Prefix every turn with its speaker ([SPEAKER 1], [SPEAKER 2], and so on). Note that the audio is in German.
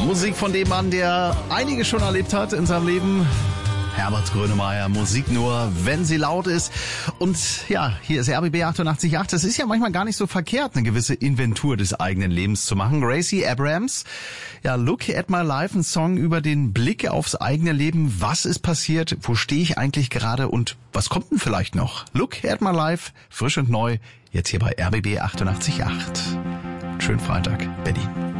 [SPEAKER 1] Musik von dem Mann, der einiges schon erlebt hat in seinem Leben. Herbert Grönemeyer, Musik nur, wenn sie laut ist. Und ja, hier ist RBB 88.8. Das ist ja manchmal gar nicht so verkehrt, eine gewisse Inventur des eigenen Lebens zu machen. Gracie Abrams, ja, Look at My Life, ein Song über den Blick aufs eigene Leben. Was ist passiert? Wo stehe ich eigentlich gerade? Und was kommt denn vielleicht noch? Look at My Life, frisch und neu, jetzt hier bei RBB 88.8. Schönen Freitag, Berlin.